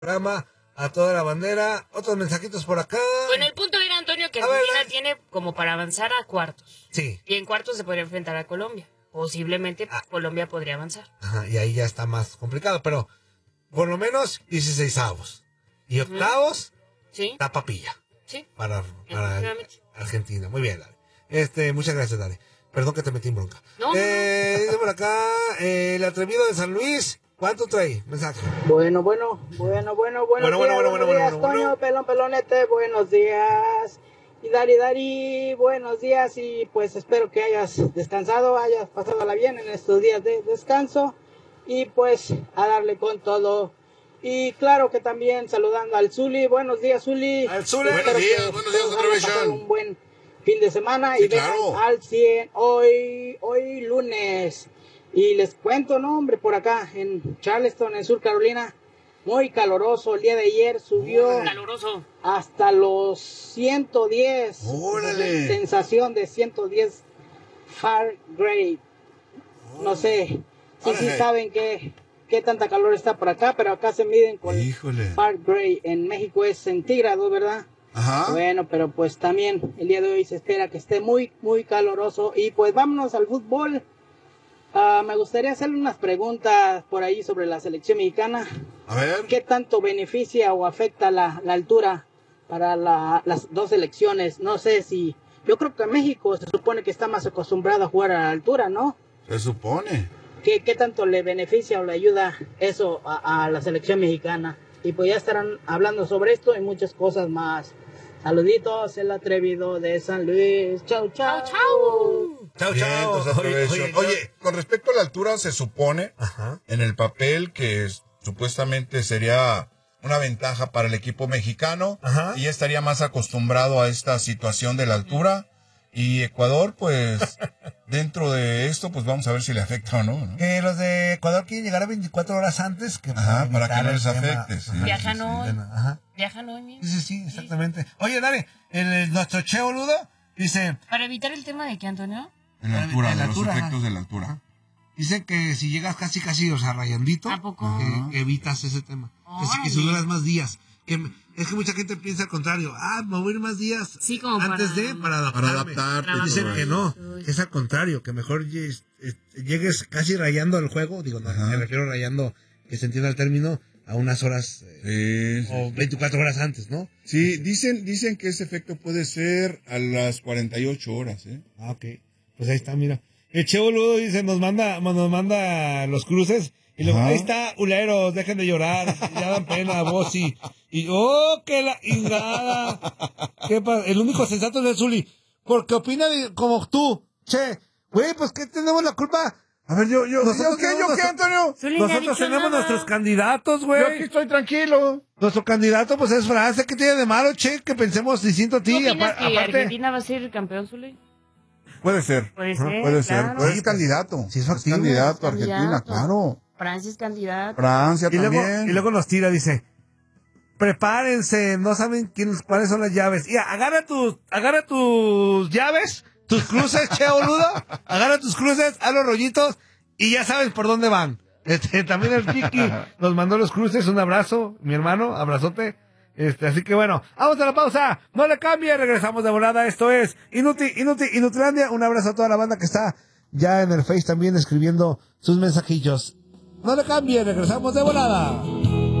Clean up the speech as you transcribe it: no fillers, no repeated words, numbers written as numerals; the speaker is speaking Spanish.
programa, a toda la bandera. Otros mensajitos por acá. Bueno, el punto era, Antonio, que Argentina tiene como para avanzar a cuartos. Sí. Y en cuartos se podría enfrentar a Colombia. Posiblemente Colombia podría avanzar. Ajá, y ahí ya está más complicado, pero por lo menos 16avos. Y octavos, ¿sí? Está papilla. Sí. Para Argentina. Muy bien, Dale. Muchas gracias, Dale. Perdón que te metí en bronca. No. Dice por acá, el atrevido de San Luis, ¿cuánto trae? Mensaje. Buenos días, Toño, pelonete, buenos días. Y Dari, buenos días, y pues espero que hayas descansado, hayas pasado bien en estos días de descanso, y pues a darle con todo. Y claro que también saludando al Zuli, buenos días, Zuli. Al Zuli, buenos días, pasar un buen fin de semana, sí, y vengan al 100 hoy lunes. Y les cuento, no, hombre, por acá en Charleston, en Sur Carolina, muy caloroso. El día de ayer subió hasta los 110. ¡Órale! Sensación de 110 Fahrenheit. No sé si sí saben qué tanta calor está por acá, pero acá se miden con Fahrenheit. En México es centígrados, ¿verdad? Ajá. Bueno, pero pues también el día de hoy se espera que esté muy, muy caloroso. Y pues vámonos al fútbol. Me gustaría hacerle unas preguntas por ahí sobre la selección mexicana. A ver. ¿Qué tanto beneficia o afecta la altura para las dos selecciones? No sé si... Yo creo que México se supone que está más acostumbrado a jugar a la altura, ¿no? Se supone. ¿Qué tanto le beneficia o le ayuda eso a la selección mexicana? Y pues ya estarán hablando sobre esto y muchas cosas más. Saluditos, el atrevido de San Luis. Chau, chau. Chau, chau. Chau. Oye, con respecto a la altura, se supone en el papel que supuestamente sería una ventaja para el equipo mexicano y ya estaría más acostumbrado a esta situación de la altura. Y Ecuador, pues, dentro de esto, pues vamos a ver si le afecta o no. Que los de Ecuador quieren llegar a 24 horas antes. Para que no les afecte. Sí. Viajan hoy. Viajan hoy. Sí, exactamente. Oye, dale, nuestro Che Boludo dice... Para evitar el tema de qué, Antonio. En la altura, de los efectos de la altura. Dice que si llegas casi, o sea, rayandito, ¿a poco? Que evitas ese tema. Que si duras más días. Es que mucha gente piensa al contrario. Me voy a ir más días antes para adaptarte. Dicen que no, que es al contrario, que mejor llegues casi rayando al juego. Digo, no, me refiero rayando, que se entienda el término, a unas horas o 24 horas antes, ¿no? Sí, dicen que ese efecto puede ser a las 48 horas, ¿eh? Ok. Pues ahí está, mira. El Che Boludo dice, nos manda los cruces. Y luego, ahí está, uleros, dejen de llorar, ya dan pena, vos y que la ingada. ¿Qué pasa? El único sensato es el Zuli, porque opina como tú, Che, güey, pues ¿qué tenemos la culpa? A ver, yo qué, Antonio? Nosotros tenemos nuestros candidatos, güey. Yo aquí estoy tranquilo. Nuestro candidato, pues es Francia, ¿qué tiene de malo, Che? Que pensemos distinto a ti. ¿No opinas que Argentina va a ser campeón, Zuli? Puede ser. Puede ser, claro. Pero es candidato. Sí, es candidato a Argentina, claro. Francia es candidato. Francia también. Y luego nos tira, dice, prepárense, no saben cuáles son las llaves. Y agarra tus llaves, tus cruces, Che Boludo, agarra tus cruces, haz los rollitos y ya sabes por dónde van. También el Kiki nos mandó los cruces, un abrazo, mi hermano, abrazote. Así que bueno, vamos a la pausa, no le cambie, regresamos de volada. Esto es Inutilandia. Un abrazo a toda la banda que está ya en el Face también escribiendo sus mensajillos. No le cambie, regresamos de volada.